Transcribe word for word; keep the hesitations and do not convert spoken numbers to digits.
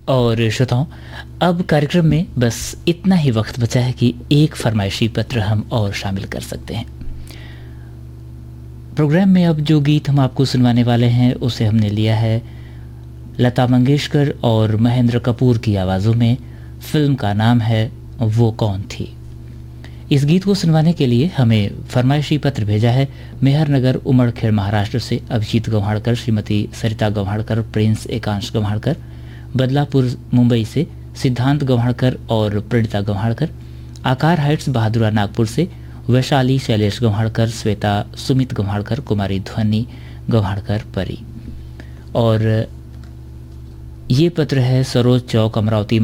और श्रोताओं, अब कार्यक्रम में बस इतना ही वक्त बचा है कि एक फरमाइशी पत्र हम और शामिल कर सकते हैं। प्रोग्राम में अब जो गीत हम आपको सुनवाने वाले हैं उसे हमने लिया है लता मंगेशकर और महेंद्र कपूर की आवाज़ों में। फिल्म का नाम है वो कौन थी। इस गीत को सुनवाने के लिए हमें फरमाइशी पत्र भेजा है मेहरनगर उमड़खेड़ महाराष्ट्र से अभिजीत गव्हाड़कर, श्रीमती सरिता गव्हाड़कर, प्रिंस एकांश गव्हाड़कर, बदलापुर मुंबई से सिद्धांत गव्हाड़कर और प्रणिता गव्हाड़कर, आकार हाइट्स बहादुरा नागपुर से वैशाली शैलेश गव्हाड़कर, श्वेता सुमित गव्हाड़कर, कुमारी ध्वनि गव्हाड़कर परी। और ये पत्र है सरोज चौक अमरावती